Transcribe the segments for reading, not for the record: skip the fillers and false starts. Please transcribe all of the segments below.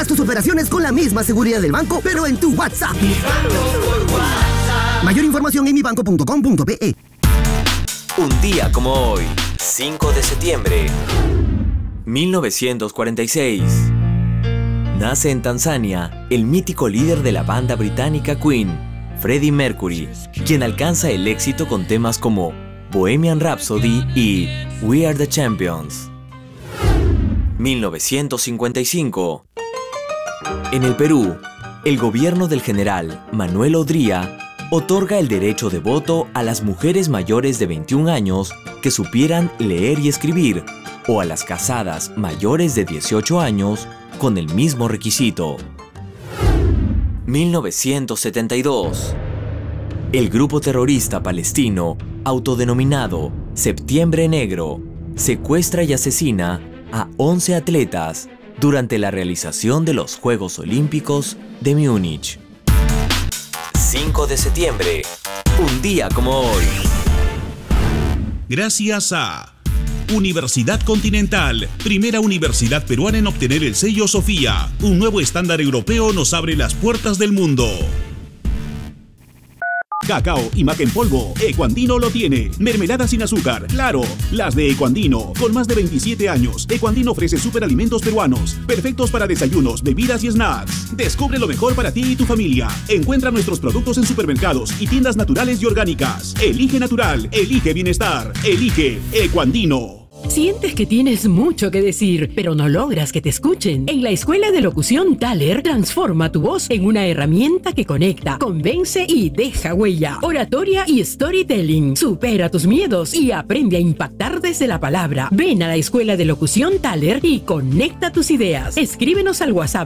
Haz tus operaciones con la misma seguridad del banco, pero en tu WhatsApp. Mayor información en mibanco.com.pe. Un día como hoy, 5 de septiembre, 1946. Nace en Tanzania el mítico líder de la banda británica Queen, Freddie Mercury, quien alcanza el éxito con temas como Bohemian Rhapsody y We Are the Champions. 1955. En el Perú, el gobierno del general Manuel Odría otorga el derecho de voto a las mujeres mayores de 21 años que supieran leer y escribir, o a las casadas mayores de 18 años con el mismo requisito. 1972. El grupo terrorista palestino, autodenominado Septiembre Negro, secuestra y asesina a 11 atletas durante la realización de los Juegos Olímpicos de Múnich. 5 de septiembre, un día como hoy. Gracias a Universidad Continental, primera universidad peruana en obtener el sello Sofía. Un nuevo estándar europeo nos abre las puertas del mundo. Cacao y maca en polvo, Ecuandino lo tiene. Mermelada sin azúcar, claro, las de Ecuandino. Con más de 27 años, Ecuandino ofrece superalimentos peruanos, perfectos para desayunos, bebidas y snacks. Descubre lo mejor para ti y tu familia. Encuentra nuestros productos en supermercados y tiendas naturales y orgánicas. Elige natural, elige bienestar, elige Ecuandino. ¿Sientes que tienes mucho que decir, pero no logras que te escuchen? En la Escuela de Locución Thaler, transforma tu voz en una herramienta que conecta, convence y deja huella. Oratoria y storytelling. Supera tus miedos y aprende a impactar desde la palabra. Ven a la Escuela de Locución Thaler y conecta tus ideas. Escríbenos al WhatsApp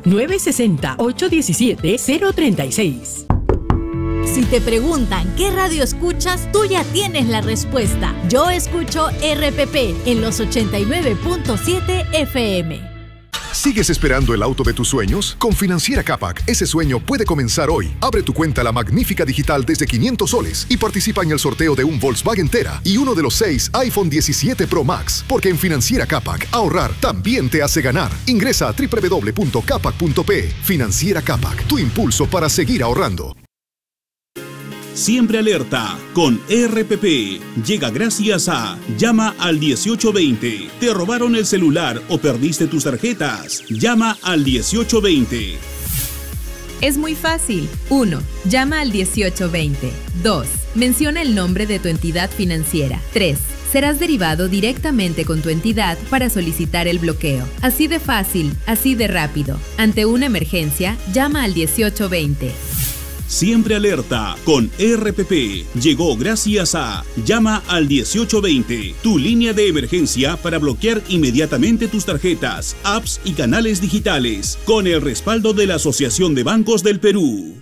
960-817-036. Si te preguntan qué radio escuchas, tú ya tienes la respuesta. Yo escucho RPP en los 89.7 FM. ¿Sigues esperando el auto de tus sueños? Con Financiera Capac, ese sueño puede comenzar hoy. Abre tu cuenta La Magnífica Digital desde 500 soles y participa en el sorteo de un Volkswagen Tera y uno de los 6 iPhone 17 Pro Max. Porque en Financiera Capac, ahorrar también te hace ganar. Ingresa a www.capac.pe. Financiera Capac, tu impulso para seguir ahorrando. Siempre alerta con RPP. Llega gracias a Llama al 1820. ¿Te robaron el celular o perdiste tus tarjetas? Llama al 1820. Es muy fácil. 1. Llama al 1820. 2. Menciona el nombre de tu entidad financiera. 3. Serás derivado directamente con tu entidad para solicitar el bloqueo. Así de fácil, así de rápido. Ante una emergencia, llama al 1820. Siempre alerta con RPP. Llegó gracias a Llama al 1820, tu línea de emergencia para bloquear inmediatamente tus tarjetas, apps y canales digitales, con el respaldo de la Asociación de Bancos del Perú.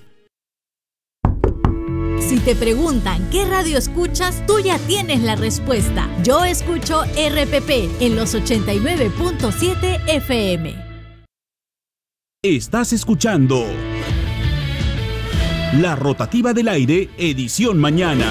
Si te preguntan qué radio escuchas, tú ya tienes la respuesta. Yo escucho RPP en los 89.7 FM. Estás escuchando La Rotativa del Aire, edición mañana.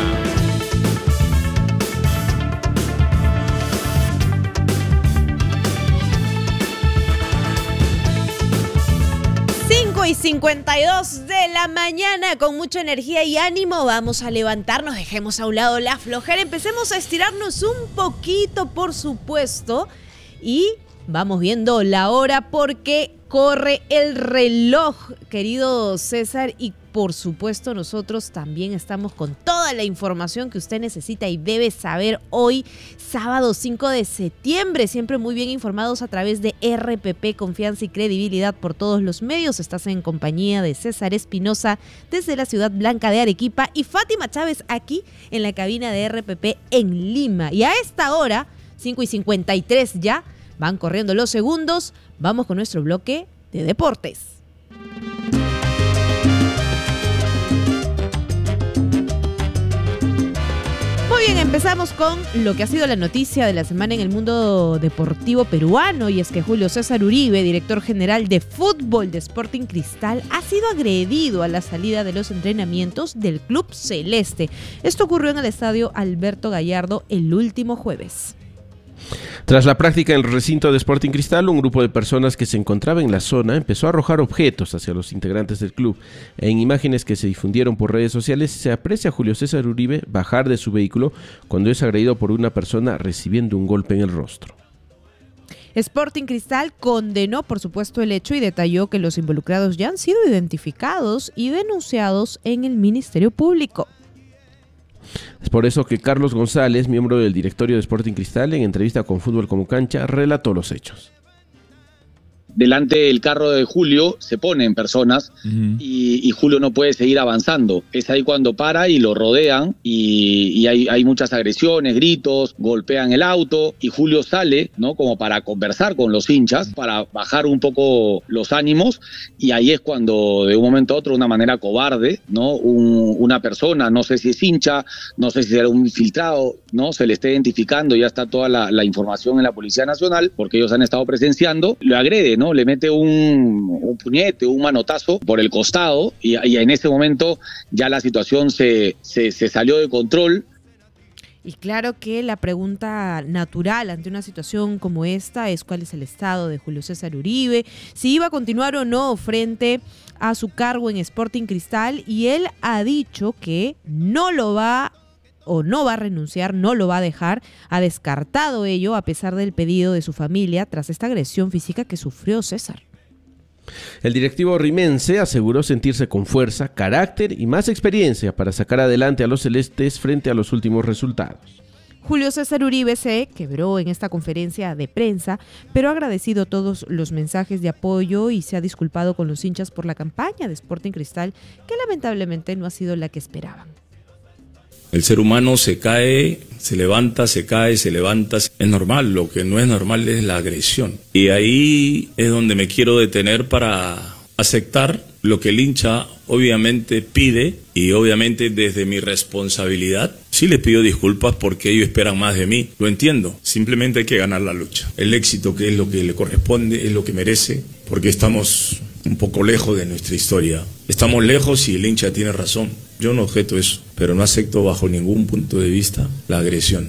Y 52 de la mañana, con mucha energía y ánimo, vamos a levantarnos, dejemos a un lado la flojera, empecemos a estirarnos un poquito, por supuesto, y vamos viendo la hora porque corre el reloj, querido César, y por supuesto nosotros también estamos con toda la información que usted necesita y debe saber hoy, sábado 5 de septiembre, siempre muy bien informados a través de RPP, confianza y credibilidad por todos los medios. Estás en compañía de César Espinosa desde la ciudad blanca de Arequipa y Fátima Chávez aquí en la cabina de RPP en Lima. Y a esta hora, 5:53 ya, van corriendo los segundos, vamos con nuestro bloque de deportes. Muy bien, empezamos con lo que ha sido la noticia de la semana en el mundo deportivo peruano, y es que Julio César Uribe, director general de fútbol de Sporting Cristal, ha sido agredido a la salida de los entrenamientos del club celeste. Esto ocurrió en el estadio Alberto Gallardo el último jueves. Tras la práctica en el recinto de Sporting Cristal, un grupo de personas que se encontraba en la zona empezó a arrojar objetos hacia los integrantes del club. En imágenes que se difundieron por redes sociales se aprecia a Julio César Uribe bajar de su vehículo cuando es agredido por una persona recibiendo un golpe en el rostro. Sporting Cristal condenó, por supuesto, el hecho y detalló que los involucrados ya han sido identificados y denunciados en el Ministerio Público. Es por eso que Carlos González, miembro del directorio de Sporting Cristal, en entrevista con Fútbol como Cancha, relató los hechos. Delante del carro de Julio se ponen personas y Julio no puede seguir avanzando. Es ahí cuando para y lo rodean y hay muchas agresiones, gritos, golpean el auto y Julio sale, ¿no? Como para conversar con los hinchas, para bajar un poco los ánimos, y ahí es cuando de un momento a otro, de una manera cobarde, ¿no? Una persona, no sé si es hincha, no sé si será un infiltrado, ¿no? Se le está identificando, ya está toda la información en la Policía Nacional, porque ellos han estado presenciando, lo agrede, ¿no? Le mete un puñete, un manotazo por el costado y en ese momento ya la situación se salió de control. Y claro que la pregunta natural ante una situación como esta es cuál es el estado de Julio César Uribe, si iba a continuar o no frente a su cargo en Sporting Cristal, y él ha dicho que no lo va a renunciar, no lo va a dejar, ha descartado ello a pesar del pedido de su familia tras esta agresión física que sufrió César. El directivo rimense aseguró sentirse con fuerza, carácter y más experiencia para sacar adelante a los celestes frente a los últimos resultados. Julio César Uribe se quebró en esta conferencia de prensa, pero ha agradecido todos los mensajes de apoyo y se ha disculpado con los hinchas por la campaña de Sporting Cristal, que lamentablemente no ha sido la que esperaban. El ser humano se cae, se levanta, se cae, se levanta. Es normal, lo que no es normal es la agresión. Y ahí es donde me quiero detener para aceptar lo que el hincha obviamente pide, y obviamente desde mi responsabilidad sí les pido disculpas porque ellos esperan más de mí. Lo entiendo, simplemente hay que ganar la lucha. El éxito, que es lo que le corresponde, es lo que merece, porque estamos un poco lejos de nuestra historia. Estamos lejos y el hincha tiene razón. Yo no objeto eso, pero no acepto bajo ningún punto de vista la agresión.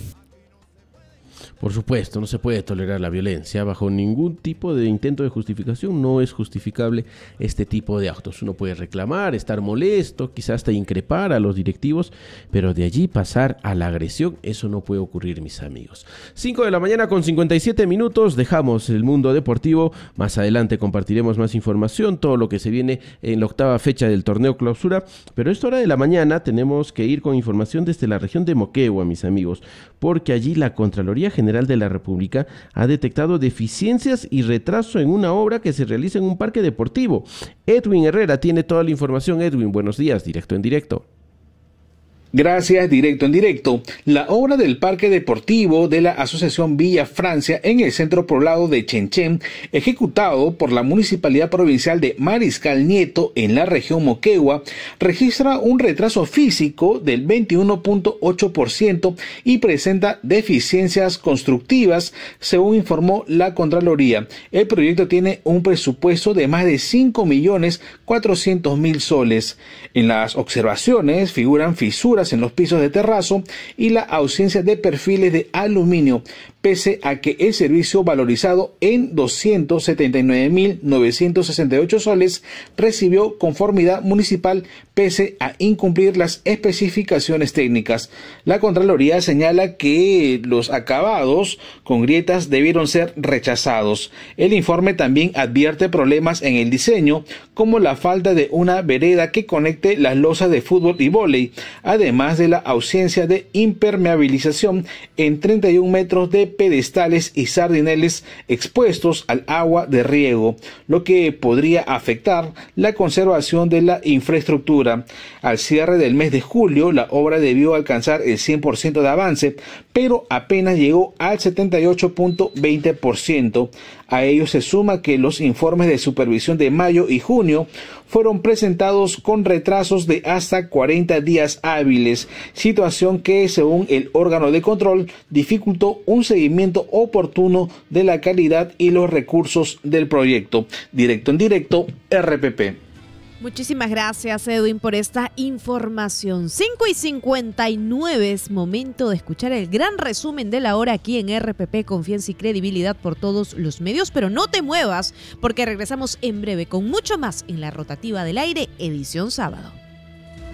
Por supuesto, no se puede tolerar la violencia. Bajo ningún tipo de intento de justificación no es justificable este tipo de actos. Uno puede reclamar, estar molesto, quizás hasta increpar a los directivos, pero de allí pasar a la agresión, eso no puede ocurrir, mis amigos. 5 de la mañana con 57 minutos, dejamos el mundo deportivo. Más adelante compartiremos más información, todo lo que se viene en la 8ª fecha del torneo clausura, pero a esta hora de la mañana tenemos que ir con información desde la región de Moquegua, mis amigos, porque allí la Contraloría General de la República ha detectado deficiencias y retraso en una obra que se realiza en un parque deportivo. Edwin Herrera tiene toda la información. Edwin, buenos días, directo en directo. Gracias, directo en directo. La obra del Parque Deportivo de la Asociación Villa Francia en el centro poblado de Chenchen, ejecutado por la Municipalidad Provincial de Mariscal Nieto en la región Moquegua, registra un retraso físico del 21.8% y presenta deficiencias constructivas, según informó la Contraloría. El proyecto tiene un presupuesto de más de 5.400.000 soles. En las observaciones figuran fisuras en los pisos de terrazo y la ausencia de perfiles de aluminio, pese a que el servicio, valorizado en 279.968 soles, recibió conformidad municipal pese a incumplir las especificaciones técnicas. La Contraloría señala que los acabados con grietas debieron ser rechazados. El informe también advierte problemas en el diseño, como la falta de una vereda que conecte las losas de fútbol y vóley, además de la ausencia de impermeabilización en 31 metros de pedestales y sardineles expuestos al agua de riego, lo que podría afectar la conservación de la infraestructura. Al cierre del mes de julio, la obra debió alcanzar el 100% de avance, pero apenas llegó al 78.20%. A ello se suma que los informes de supervisión de mayo y junio fueron presentados con retrasos de hasta 40 días hábiles, situación que, según el órgano de control, dificultó un seguimiento oportuno de la calidad y los recursos del proyecto. Directo en directo, RPP. Muchísimas gracias, Edwin, por esta información. 5:59 es momento de escuchar el gran resumen de la hora aquí en RPP, confianza y credibilidad por todos los medios, pero no te muevas porque regresamos en breve con mucho más en la Rotativa del Aire, edición sábado.